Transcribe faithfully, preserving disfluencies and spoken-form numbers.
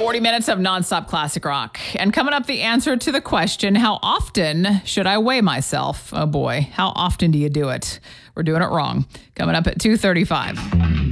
forty minutes of nonstop classic rock. And coming up, the answer to the question, how often should I weigh myself? Oh boy, how often do you do it? We're doing it wrong. Coming up at two thirty-five.